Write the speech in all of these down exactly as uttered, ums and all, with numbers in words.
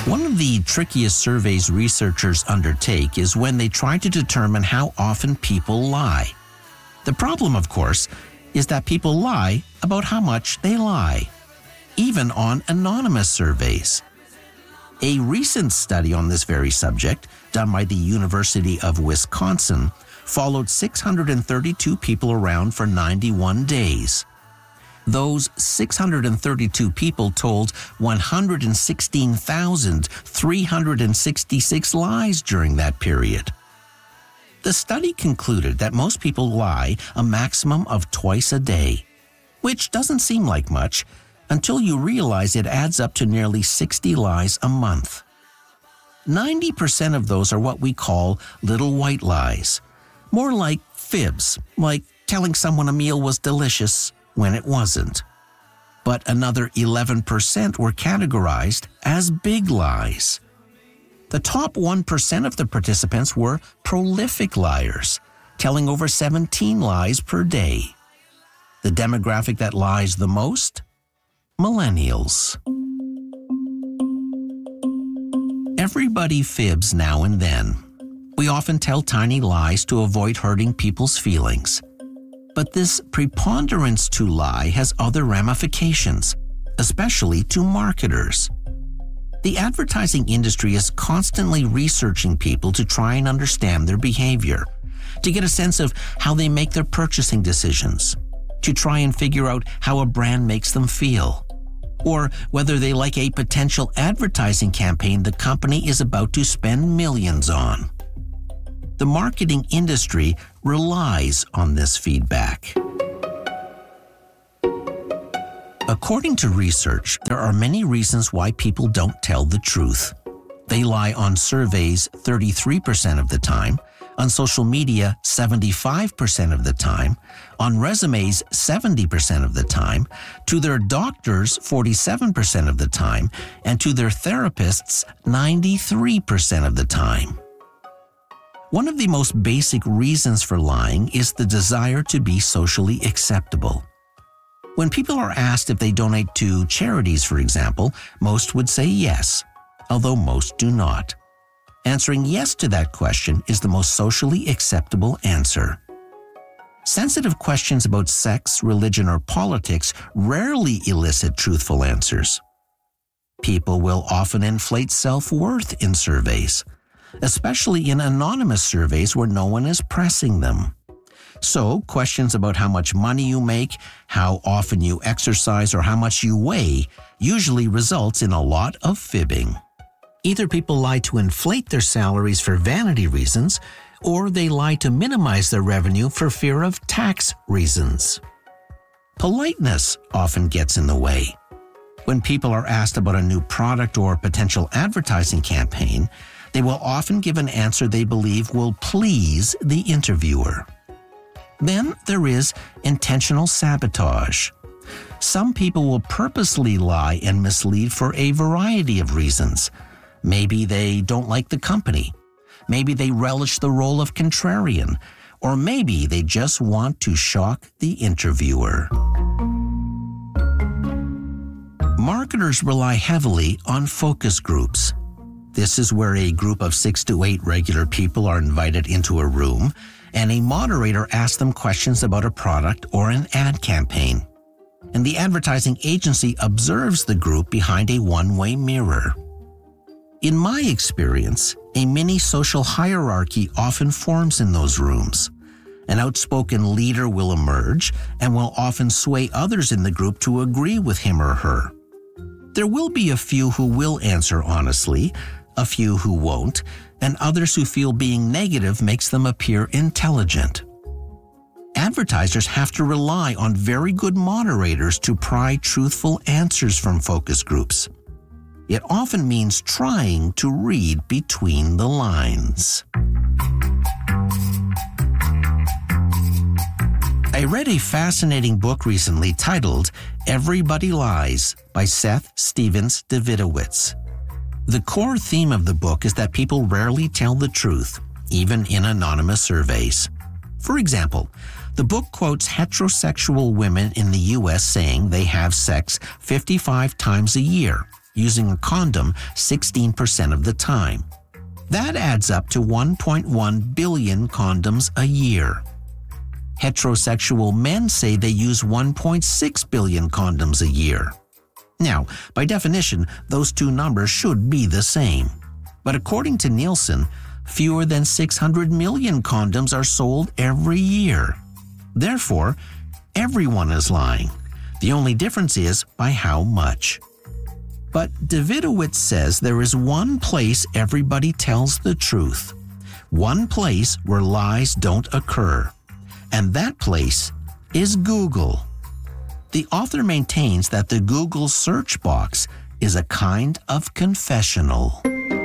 One of the trickiest surveys researchers undertake is when they try to determine how often people lie. The problem, of course, is that people lie about how much they lie, even on anonymous surveys. A recent study on this very subject, done by the University of Wisconsin, followed six hundred thirty-two people around for ninety-one days. Those six hundred thirty-two people told one hundred sixteen thousand three hundred sixty-six lies during that period. The study concluded that most people lie a maximum of twice a day, which doesn't seem like much until you realize it adds up to nearly sixty lies a month. ninety percent of those are what we call little white lies, more like fibs, like telling someone a meal was delicious when it wasn't. But another eleven percent were categorized as big lies. The top one percent of the participants were prolific liars, telling over seventeen lies per day. The demographic that lies the most? Millennials. Everybody fibs now and then. We often tell tiny lies to avoid hurting people's feelings. But this preponderance to lie has other ramifications, especially to marketers. The advertising industry is constantly researching people to try and understand their behavior, to get a sense of how they make their purchasing decisions, to try and figure out how a brand makes them feel, or whether they like a potential advertising campaign the company is about to spend millions on. The marketing industry relies on this feedback. According to research, there are many reasons why people don't tell the truth. They lie on surveys thirty-three percent of the time, on social media seventy-five percent of the time, on resumes seventy percent of the time, to their doctors forty-seven percent of the time, and to their therapists ninety-three percent of the time. One of the most basic reasons for lying is the desire to be socially acceptable. When people are asked if they donate to charities, for example, most would say yes, although most do not. Answering yes to that question is the most socially acceptable answer. Sensitive questions about sex, religion, or politics rarely elicit truthful answers. People will often inflate self-worth in surveys, especially in anonymous surveys where no one is pressing them. So, questions about how much money you make, how often you exercise, or how much you weigh usually results in a lot of fibbing. Either people lie to inflate their salaries for vanity reasons, or they lie to minimize their revenue for fear of tax reasons. Politeness often gets in the way. When people are asked about a new product or potential advertising campaign, they will often give an answer they believe will please the interviewer. Then there is intentional sabotage. Some people will purposely lie and mislead for a variety of reasons. Maybe they don't like the company. Maybe they relish the role of contrarian. Or maybe they just want to shock the interviewer. Marketers rely heavily on focus groups. This is where a group of six to eight regular people are invited into a room, and a moderator asks them questions about a product or an ad campaign. And the advertising agency observes the group behind a one-way mirror. In my experience, a mini social hierarchy often forms in those rooms. An outspoken leader will emerge and will often sway others in the group to agree with him or her. There will be a few who will answer honestly, a few who won't, and others who feel being negative makes them appear intelligent. Advertisers have to rely on very good moderators to pry truthful answers from focus groups. It often means trying to read between the lines. I read a fascinating book recently titled Everybody Lies by Seth Stephens-Davidowitz. The core theme of the book is that people rarely tell the truth, even in anonymous surveys. For example, the book quotes heterosexual women in the U S saying they have sex fifty-five times a year, using a condom sixteen percent of the time. That adds up to one point one billion condoms a year. Heterosexual men say they use one point six billion condoms a year. Now, by definition, those two numbers should be the same. But according to Nielsen, fewer than six hundred million condoms are sold every year. Therefore, everyone is lying. The only difference is by how much. But Davidowitz says there is one place everybody tells the truth. One place where lies don't occur. And that place is Google. The author maintains that the Google search box is a kind of confessional.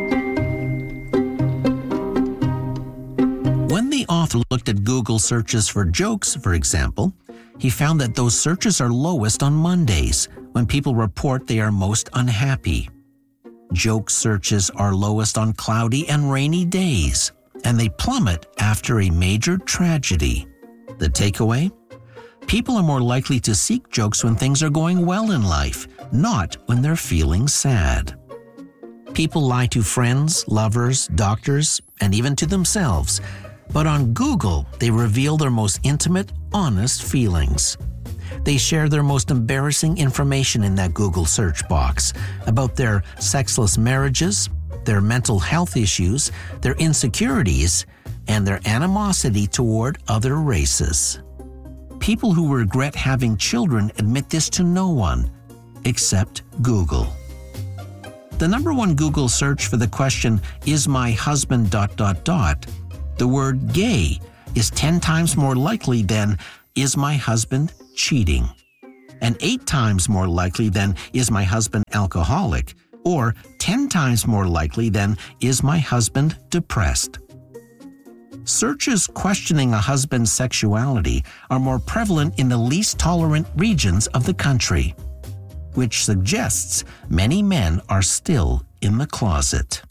When the author looked at Google searches for jokes, for example, he found that those searches are lowest on Mondays, when people report they are most unhappy. Joke searches are lowest on cloudy and rainy days, and they plummet after a major tragedy. The takeaway? People are more likely to seek jokes when things are going well in life, not when they're feeling sad. People lie to friends, lovers, doctors, and even to themselves. But on Google, they reveal their most intimate, honest feelings. They share their most embarrassing information in that Google search box about their sexless marriages, their mental health issues, their insecurities, and their animosity toward other races. People who regret having children admit this to no one, except Google. The number one Google search for the question, "Is my husband dot dot dot?" the word gay is ten times more likely than, "Is my husband cheating?" and eight times more likely than, "Is my husband alcoholic?" or ten times more likely than, "Is my husband depressed?" Searches questioning a husband's sexuality are more prevalent in the least tolerant regions of the country, which suggests many men are still in the closet.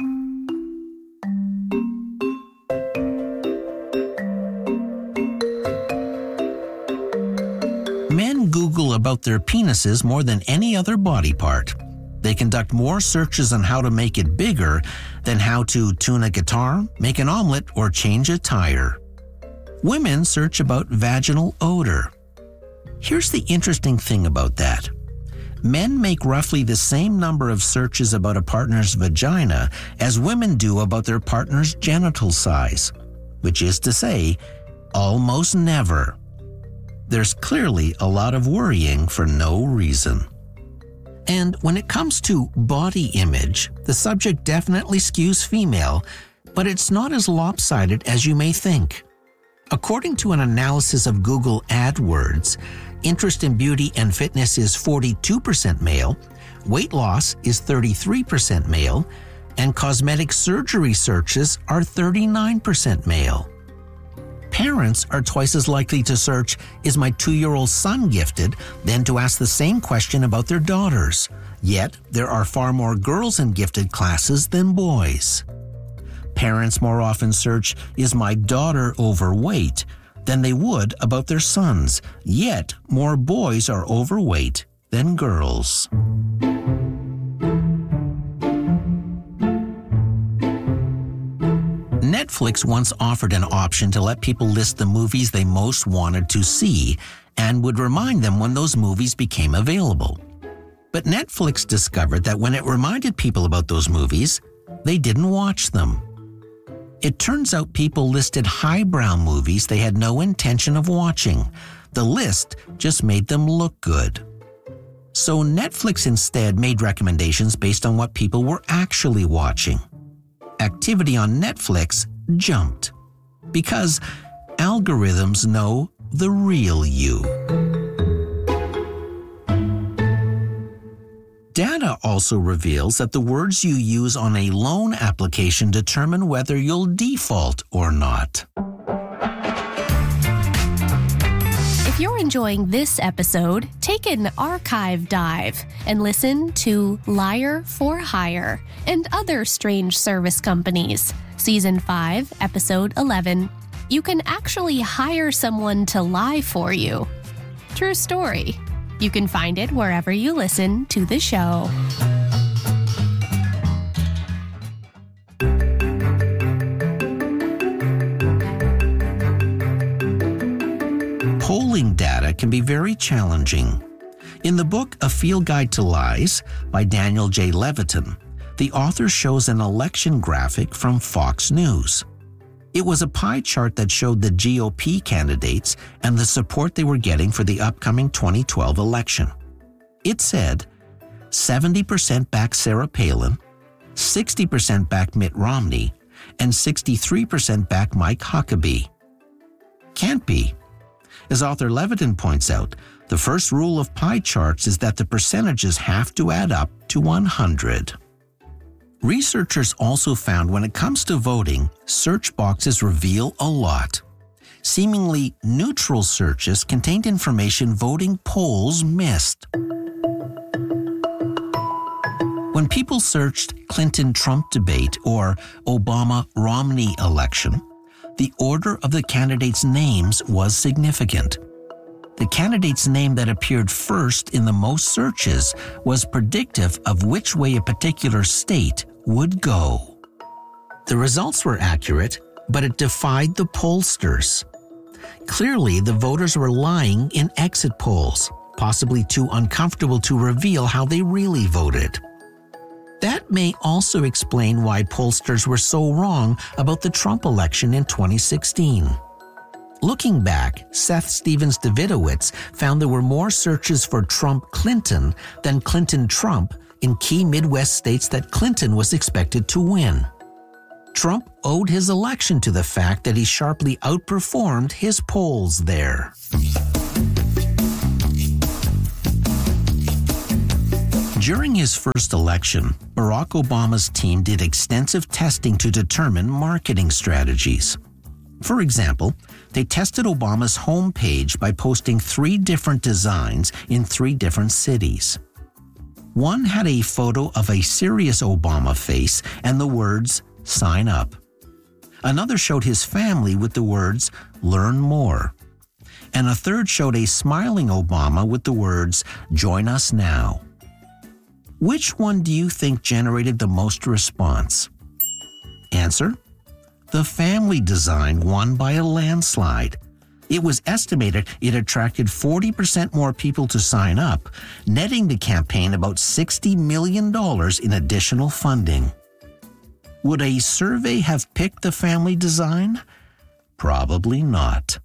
Men Google about their penises more than any other body part. They conduct more searches on how to make it bigger than how to tune a guitar, make an omelet, or change a tire. Women search about vaginal odor. Here's the interesting thing about that. Men make roughly the same number of searches about a partner's vagina as women do about their partner's genital size, which is to say, almost never. There's clearly a lot of worrying for no reason. And when it comes to body image, the subject definitely skews female, but it's not as lopsided as you may think. According to an analysis of Google AdWords, interest in beauty and fitness is forty-two percent male, weight loss is thirty-three percent male, and cosmetic surgery searches are thirty-nine percent male. Parents are twice as likely to search, "Is my two-year-old son gifted?" than to ask the same question about their daughters. Yet, there are far more girls in gifted classes than boys. Parents more often search, "Is my daughter overweight?" than they would about their sons. Yet, more boys are overweight than girls. Netflix once offered an option to let people list the movies they most wanted to see and would remind them when those movies became available. But Netflix discovered that when it reminded people about those movies, they didn't watch them. It turns out people listed highbrow movies they had no intention of watching. The list just made them look good. So Netflix instead made recommendations based on what people were actually watching. Activity on Netflix jumped because algorithms know the real you. Data also reveals that the words you use on a loan application determine whether you'll default or not. If you're enjoying this episode, take an archive dive and listen to Liar for Hire and Other Strange Service Companies, Season five, Episode eleven. You can actually hire someone to lie for you. True story. You can find it wherever you listen to the show. can be very challenging. In the book A Field Guide to Lies by Daniel J. Levitin, the author shows an election graphic from Fox News. It was a pie chart that showed the G O P candidates and the support they were getting for the upcoming twenty twelve election. It said seventy percent back Sarah Palin, sixty percent back Mitt Romney, and sixty-three percent back Mike Huckabee. Can't be. As author Levitin points out, the first rule of pie charts is that the percentages have to add up to one hundred. Researchers also found when it comes to voting, search boxes reveal a lot. Seemingly neutral searches contained information voting polls missed. When people searched Clinton-Trump debate or Obama-Romney election, the order of the candidates' names was significant. The candidate's name that appeared first in the most searches was predictive of which way a particular state would go. The results were accurate, but it defied the pollsters. Clearly, the voters were lying in exit polls, possibly too uncomfortable to reveal how they really voted. That may also explain why pollsters were so wrong about the Trump election in twenty sixteen. Looking back, Seth Stephens-Davidowitz found there were more searches for Trump-Clinton than Clinton-Trump in key Midwest states that Clinton was expected to win. Trump owed his election to the fact that he sharply outperformed his polls there. During his first election, Barack Obama's team did extensive testing to determine marketing strategies. For example, they tested Obama's homepage by posting three different designs in three different cities. One had a photo of a serious Obama face and the words, "Sign up." Another showed his family with the words, "Learn more." And a third showed a smiling Obama with the words, "Join us now." Which one do you think generated the most response? Answer: the family design won by a landslide. It was estimated it attracted forty percent more people to sign up, netting the campaign about sixty million dollars in additional funding. Would a survey have picked the family design? Probably not.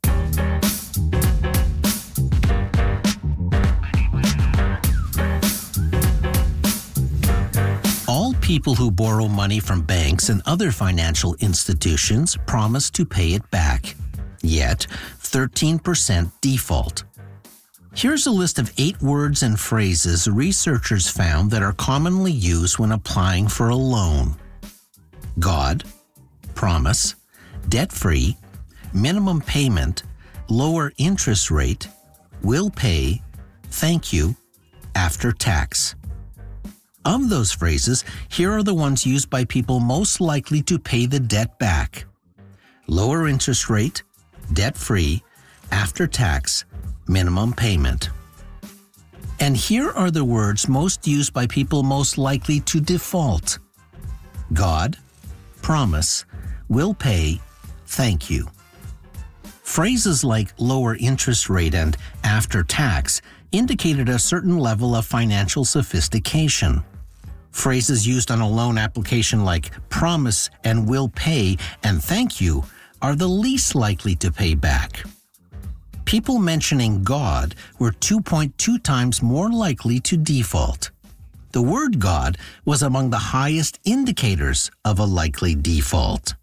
All people who borrow money from banks and other financial institutions promise to pay it back. Yet, thirteen percent default. Here's a list of eight words and phrases researchers found that are commonly used when applying for a loan. God, promise, debt-free, minimum payment, lower interest rate, will pay, thank you, after tax. Of those phrases, here are the ones used by people most likely to pay the debt back. Lower interest rate, debt-free, after tax, minimum payment. And here are the words most used by people most likely to default. God, promise, will pay, thank you. Phrases like lower interest rate and after tax indicated a certain level of financial sophistication. Phrases used on a loan application like promise and will pay and thank you are the least likely to pay back. People mentioning God were two point two times more likely to default. The word God was among the highest indicators of a likely default.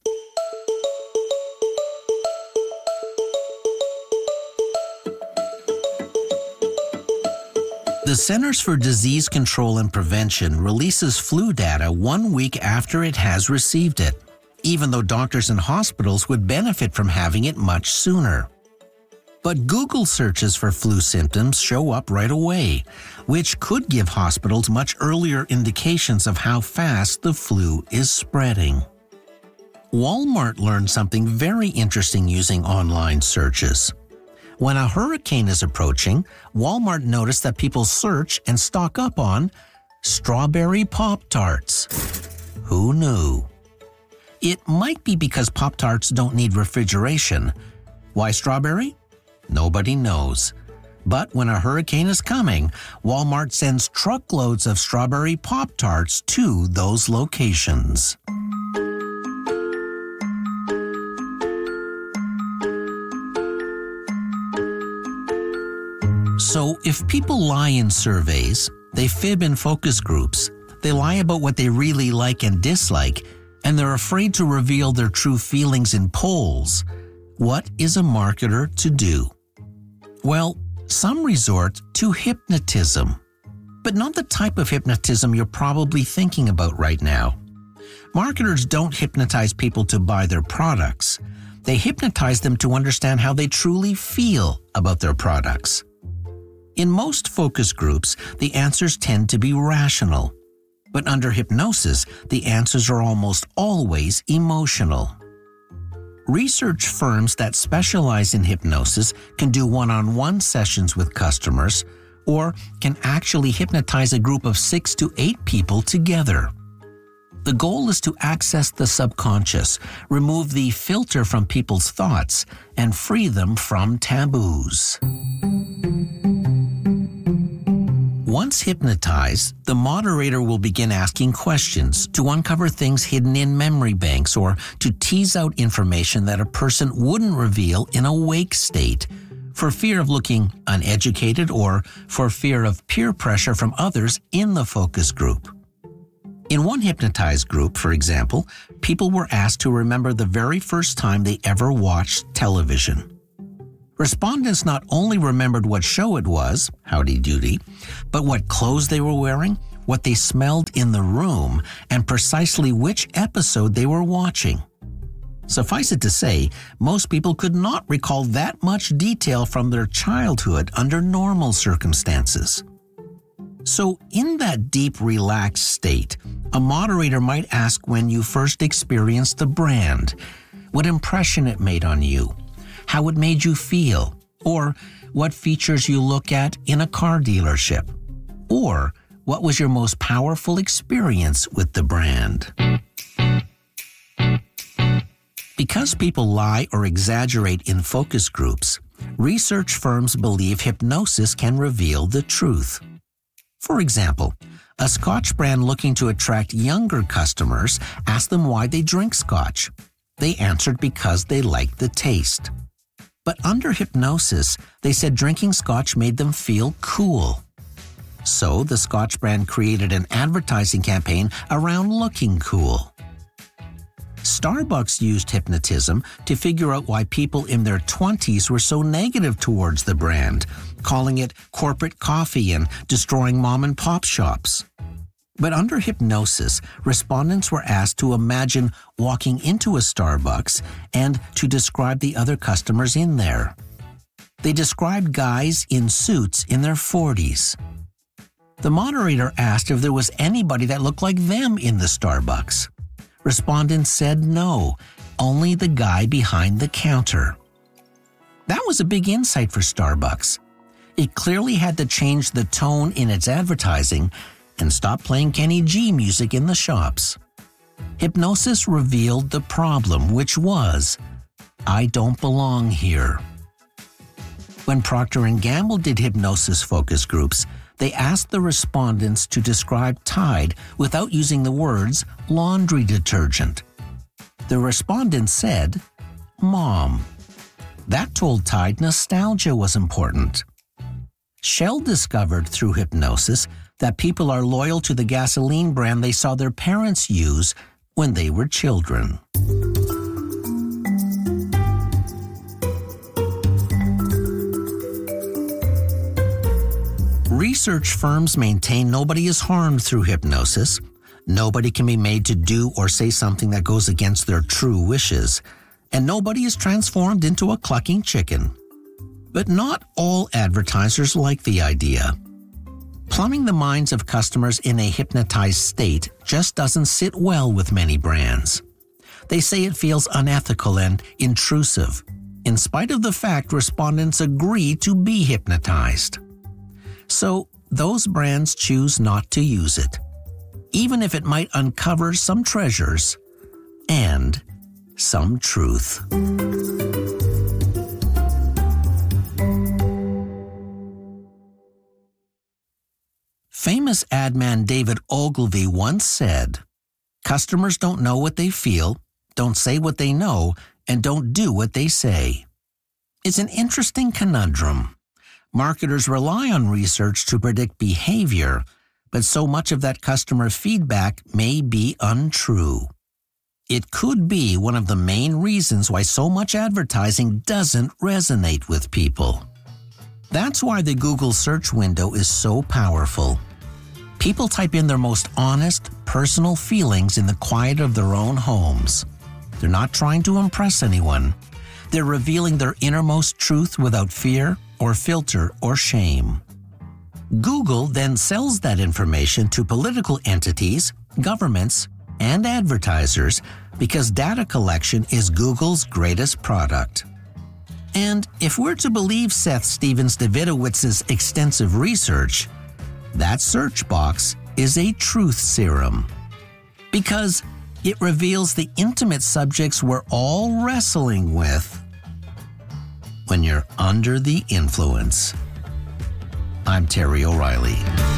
The Centers for Disease Control and Prevention releases flu data one week after it has received it, even though doctors and hospitals would benefit from having it much sooner. But Google searches for flu symptoms show up right away, which could give hospitals much earlier indications of how fast the flu is spreading. Walmart learned something very interesting using online searches. When a hurricane is approaching, Walmart noticed that people search and stock up on strawberry Pop-Tarts. Who knew? It might be because Pop-Tarts don't need refrigeration. Why strawberry? Nobody knows. But when a hurricane is coming, Walmart sends truckloads of strawberry Pop-Tarts to those locations. So if people lie in surveys, they fib in focus groups, they lie about what they really like and dislike, and they're afraid to reveal their true feelings in polls, what is a marketer to do? Well, some resort to hypnotism, but not the type of hypnotism you're probably thinking about right now. Marketers don't hypnotize people to buy their products. They hypnotize them to understand how they truly feel about their products. In most focus groups, the answers tend to be rational. But under hypnosis, the answers are almost always emotional. Research firms that specialize in hypnosis can do one-on-one sessions with customers or can actually hypnotize a group of six to eight people together. The goal is to access the subconscious, remove the filter from people's thoughts, and free them from taboos. Once hypnotized, the moderator will begin asking questions to uncover things hidden in memory banks or to tease out information that a person wouldn't reveal in a wake state, for fear of looking uneducated or for fear of peer pressure from others in the focus group. In one hypnotized group, for example, people were asked to remember the very first time they ever watched television. Respondents not only remembered what show it was, Howdy Doody, but what clothes they were wearing, what they smelled in the room, and precisely which episode they were watching. Suffice it to say, most people could not recall that much detail from their childhood under normal circumstances. So in that deep, relaxed state, a moderator might ask when you first experienced the brand, what impression it made on you, how it made you feel, or what features you look at in a car dealership, or what was your most powerful experience with the brand. Because people lie or exaggerate in focus groups, research firms believe hypnosis can reveal the truth. For example, a Scotch brand looking to attract younger customers asked them why they drink Scotch. They answered because they liked the taste. But under hypnosis, they said drinking Scotch made them feel cool. So the Scotch brand created an advertising campaign around looking cool. Starbucks used hypnotism to figure out why people in their twenties were so negative towards the brand, calling it corporate coffee and destroying mom-and-pop shops. But under hypnosis, respondents were asked to imagine walking into a Starbucks and to describe the other customers in there. They described guys in suits in their forties. The moderator asked if there was anybody that looked like them in the Starbucks. Respondents said no, only the guy behind the counter. That was a big insight for Starbucks. It clearly had to change the tone in its advertising and stop playing Kenny G music in the shops. Hypnosis revealed the problem, which was, I don't belong here. When Procter and Gamble did hypnosis focus groups, they asked the respondents to describe Tide without using the words laundry detergent. The respondents said, Mom. That told Tide nostalgia was important. Shell discovered through hypnosis that people are loyal to the gasoline brand they saw their parents use when they were children. Research firms maintain nobody is harmed through hypnosis. Nobody can be made to do or say something that goes against their true wishes. And nobody is transformed into a clucking chicken. But not all advertisers like the idea. Plumbing the minds of customers in a hypnotized state just doesn't sit well with many brands. They say it feels unethical and intrusive, in spite of the fact respondents agree to be hypnotized. So those brands choose not to use it, even if it might uncover some treasures and some truth. famous ad man David Ogilvy once said, "Customers don't know what they feel, don't say what they know, and don't do what they say." It's an interesting conundrum. Marketers rely on research to predict behavior, but so much of that customer feedback may be untrue. It could be one of the main reasons why so much advertising doesn't resonate with people. That's why the Google search window is so powerful. People type in their most honest, personal feelings in the quiet of their own homes. They're not trying to impress anyone. They're revealing their innermost truth without fear or filter or shame. Google then sells that information to political entities, governments, and advertisers because data collection is Google's greatest product. And if we're to believe Seth Stephens-Davidowitz's extensive research, that search box is a truth serum. Because it reveals the intimate subjects we're all wrestling with when you're under the influence. I'm Terry O'Reilly.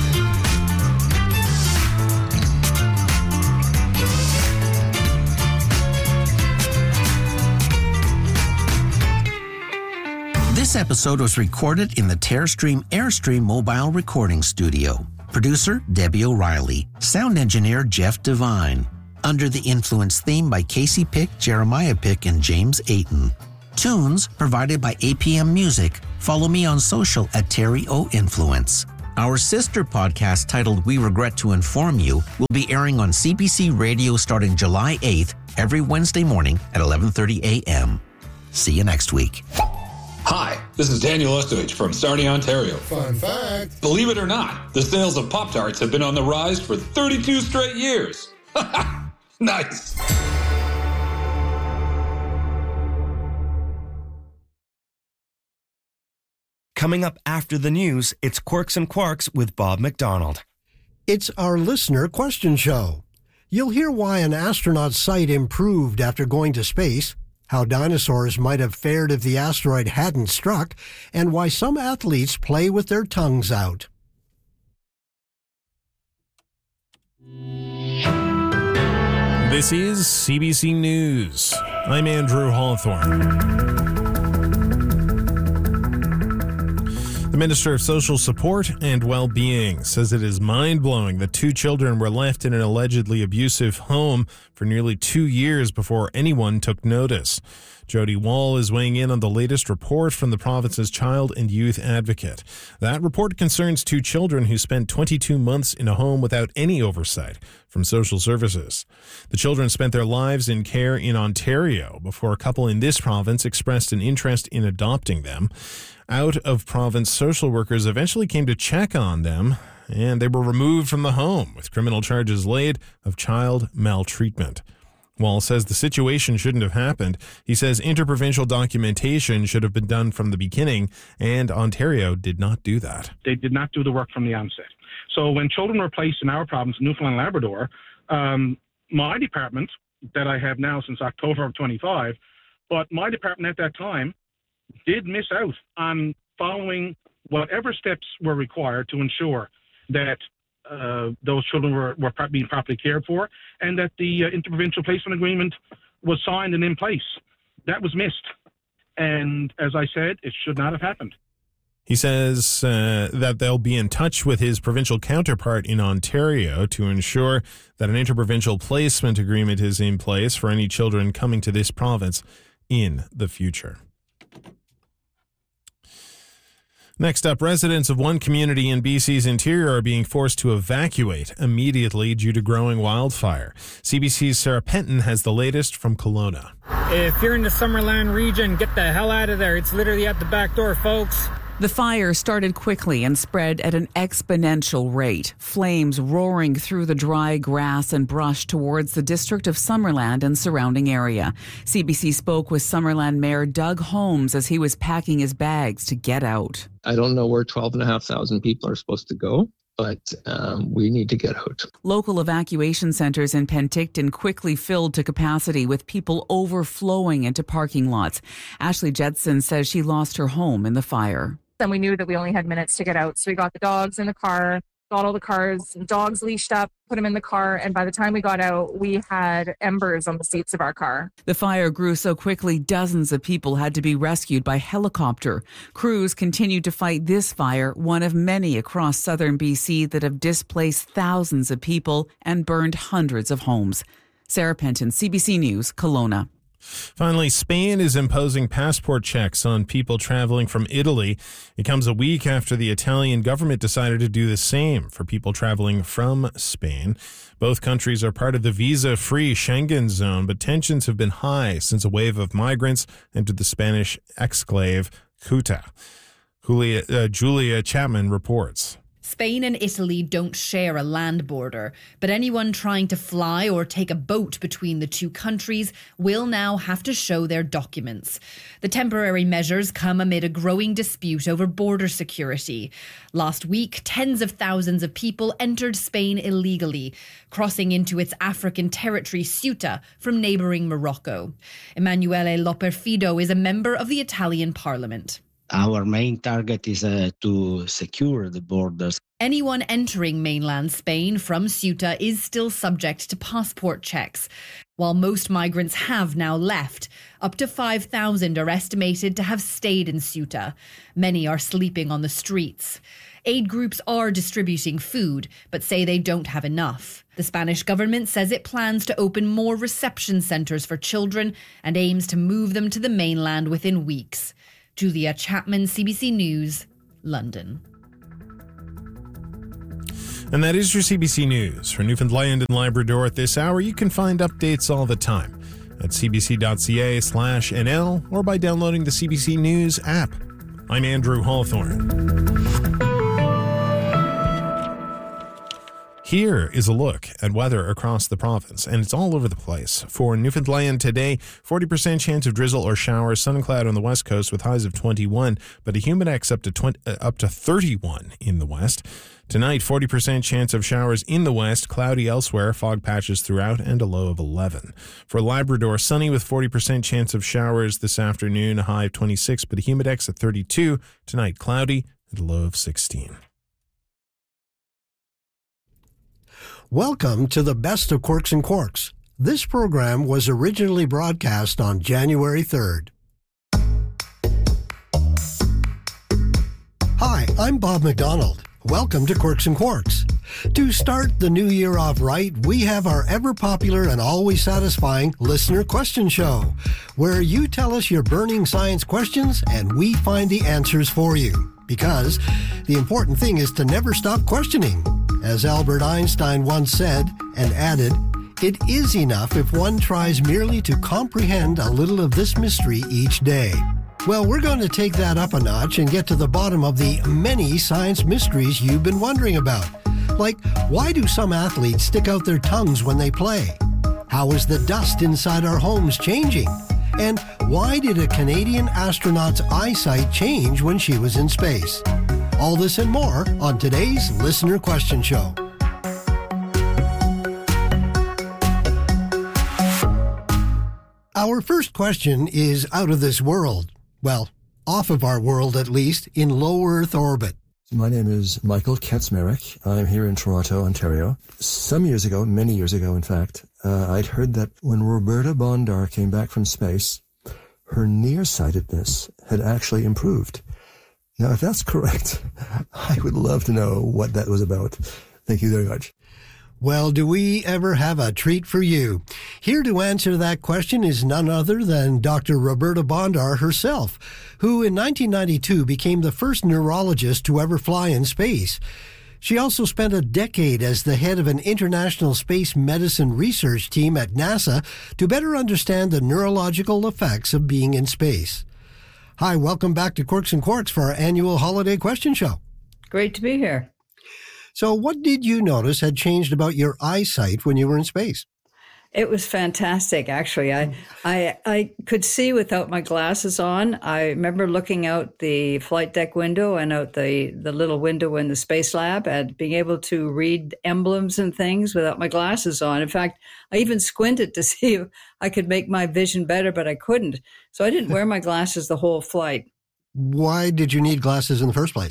This episode was recorded in the Terrestream Airstream mobile recording studio. Producer, Debbie O'Reilly. Sound engineer, Jeff Devine. Under the Influence theme by Casey Pick, Jeremiah Pick, and James Ayton. Tunes provided by A P M Music. Follow me on social at Terry O Influence. Our sister podcast titled We Regret to Inform You will be airing on C B C Radio starting July eighth every Wednesday morning at eleven thirty a.m. See you next week. Hi, this is Daniel Ostovich from Sarnia, Ontario. Fun fact. Believe it or not, the sales of Pop-Tarts have been on the rise for thirty-two straight years. Nice. Coming up after the news, it's Quirks and Quarks with Bob McDonald. It's our listener question show. You'll hear why an astronaut's sight improved after going to space, how dinosaurs might have fared if the asteroid hadn't struck, and why some athletes play with their tongues out. This is C B C News. I'm Andrew Hawthorne. The Minister of Social Support and Well-Being says it is mind-blowing that two children were left in an allegedly abusive home for nearly two years before anyone took notice. Jody Wall is weighing in on the latest report from the province's Child and Youth Advocate. That report concerns two children who spent twenty-two months in a home without any oversight from social services. The children spent their lives in care in Ontario before a couple in this province expressed an interest in adopting them. Out-of-province social workers eventually came to check on them, and they were removed from the home with criminal charges laid of child maltreatment. Wall says the situation shouldn't have happened. He says interprovincial documentation should have been done from the beginning, and Ontario did not do that. They did not do the work from the onset. So when children were placed in our province, Newfoundland and Labrador, um, my department, that I have now since October of twenty-five, but my department at that time did miss out on following whatever steps were required to ensure that uh, those children were, were being properly cared for and that the uh, interprovincial placement agreement was signed and in place. That was missed. And as I said, it should not have happened. He says uh, that they'll be in touch with his provincial counterpart in Ontario to ensure that an interprovincial placement agreement is in place for any children coming to this province in the future. Next up, residents of one community in B C's interior are being forced to evacuate immediately due to growing wildfire. C B C's Sarah Penton has the latest from Kelowna. If you're in the Summerland region, get the hell out of there. It's literally at the back door, folks. The fire started quickly and spread at an exponential rate, flames roaring through the dry grass and brush towards the district of Summerland and surrounding area. C B C spoke with Summerland Mayor Doug Holmes as he was packing his bags to get out. I don't know where twelve and a half thousand people are supposed to go, but um, we need to get out. Local evacuation centres in Penticton quickly filled to capacity with people overflowing into parking lots. Ashley Jetson says she lost her home in the fire. And we knew that we only had minutes to get out. So we got the dogs in the car, got all the cars, dogs leashed up, put them in the car. And by the time we got out, we had embers on the seats of our car. The fire grew so quickly, dozens of people had to be rescued by helicopter. Crews continued to fight this fire, one of many across southern B C that have displaced thousands of people and burned hundreds of homes. Sarah Penton, C B C News, Kelowna. Finally, Spain is imposing passport checks on people traveling from Italy. It comes a week after the Italian government decided to do the same for people traveling from Spain. Both countries are part of the visa-free Schengen zone, but tensions have been high since a wave of migrants entered the Spanish exclave Ceuta. Julia, uh, Julia Chapman reports. Spain and Italy don't share a land border, but anyone trying to fly or take a boat between the two countries will now have to show their documents. The temporary measures come amid a growing dispute over border security. Last week, tens of thousands of people entered Spain illegally, crossing into its African territory Ceuta from neighbouring Morocco. Emanuele Loperfido is a member of the Italian parliament. Our main target is uh, to secure the borders. Anyone entering mainland Spain from Ceuta is still subject to passport checks. While most migrants have now left, up to five thousand are estimated to have stayed in Ceuta. Many are sleeping on the streets. Aid groups are distributing food, but say they don't have enough. The Spanish government says it plans to open more reception centres for children and aims to move them to the mainland within weeks. Julia Chapman, C B C News, London. And that is your C B C News. For Newfoundland and Labrador at this hour, you can find updates all the time at cbc.ca slash NL or by downloading the C B C News app. I'm Andrew Hawthorne. Here is a look at weather across the province, and it's all over the place. For Newfoundland today, forty percent chance of drizzle or showers, sun and cloud on the west coast with highs of twenty-one, but a humidex up to twenty, uh, up to thirty-one in the west. Tonight, forty percent chance of showers in the west, cloudy elsewhere, fog patches throughout, and a low of eleven. For Labrador, sunny with forty percent chance of showers this afternoon, a high of twenty-six, but a humidex at thirty-two. Tonight, cloudy and a low of sixteen. Welcome to the Best of Quirks and Quarks. This program was originally broadcast on January third. Hi, I'm Bob McDonald. Welcome to Quirks and Quarks. To start the new year off right, we have our ever-popular and always satisfying listener question show, where you tell us your burning science questions and we find the answers for you. Because the important thing is to never stop questioning. As Albert Einstein once said, and added, it is enough if one tries merely to comprehend a little of this mystery each day. Well, we're going to take that up a notch and get to the bottom of the many science mysteries you've been wondering about. Like, why do some athletes stick out their tongues when they play? How is the dust inside our homes changing? And why did a Canadian astronaut's eyesight change when she was in space? All this and more on today's Listener Question Show. Our first question is out of this world. Well, off of our world at least, in low Earth orbit. My name is Michael Kaczmarek. I'm here in Toronto, Ontario. Some years ago, many years ago in fact, uh, I'd heard that when Roberta Bondar came back from space, her nearsightedness had actually improved. Now, if that's correct, I would love to know what that was about. Thank you very much. Well, do we ever have a treat for you? Here to answer that question is none other than Doctor Roberta Bondar herself, who in nineteen ninety-two became the first neurologist to ever fly in space. She also spent a decade as the head of an international space medicine research team at NASA to better understand the neurological effects of being in space. Hi, welcome back to Quirks and Quarks for our annual holiday question show. Great to be here. So what did you notice had changed about your eyesight when you were in space? It was fantastic, actually. I, I I could see without my glasses on. I remember looking out the flight deck window and out the, the little window in the space lab and being able to read emblems and things without my glasses on. In fact, I even squinted to see if I could make my vision better, but I couldn't. So I didn't wear my glasses the whole flight. Why did you need glasses in the first place?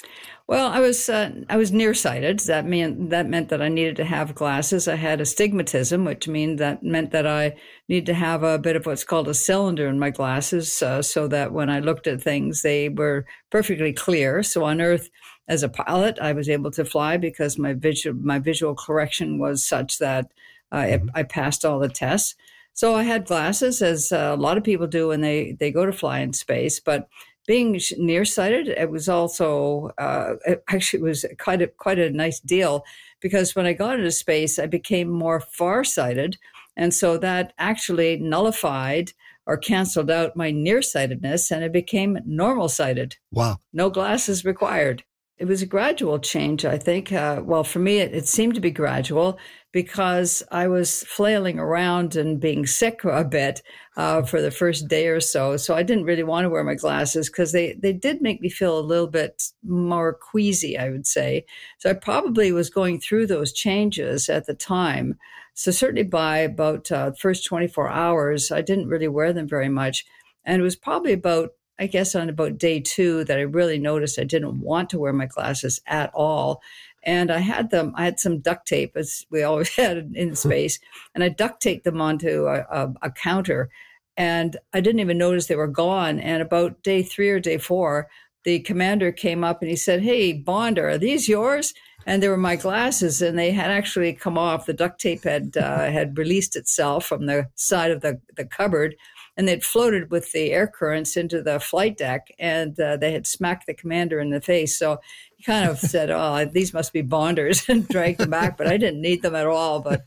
Well, I was uh, I was nearsighted. That meant that meant that I needed to have glasses. I had astigmatism, which means that meant that I needed to have a bit of what's called a cylinder in my glasses, uh, so that when I looked at things, they were perfectly clear. So on Earth, as a pilot, I was able to fly because my visual my visual correction was such that uh, mm-hmm. I, I passed all the tests. So I had glasses, as a lot of people do when they they go to fly in space, but being nearsighted, it was also uh, it actually it was quite a quite a nice deal, because when I got into space, I became more farsighted, and so that actually nullified or canceled out my nearsightedness, and I became normal sighted. Wow! No glasses required. It was a gradual change, I think. Uh, well, for me, it, it seemed to be gradual because I was flailing around and being sick a bit uh, for the first day or so. So I didn't really want to wear my glasses because they, they did make me feel a little bit more queasy, I would say. So I probably was going through those changes at the time. So certainly by about uh, the first twenty-four hours, I didn't really wear them very much. And it was probably about I guess on about day two that I really noticed I didn't want to wear my glasses at all. And I had them, I had some duct tape, as we always had in space, and I duct taped them onto a, a, a counter. And I didn't even notice they were gone. And about day three or day four, the commander came up and he said, "Hey, Bonder, are these yours?" And they were my glasses, and they had actually come off. The duct tape had uh, had released itself from the side of the, the cupboard, and they'd floated with the air currents into the flight deck, and uh, they had smacked the commander in the face. So he kind of said, "Oh, these must be Bonders," and dragged them back, but I didn't need them at all. But